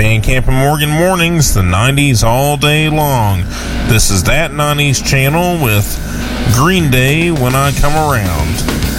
Van Camp and Morgan mornings, the 90s all day long. This is That 90s Channel with Green Day When I Come Around.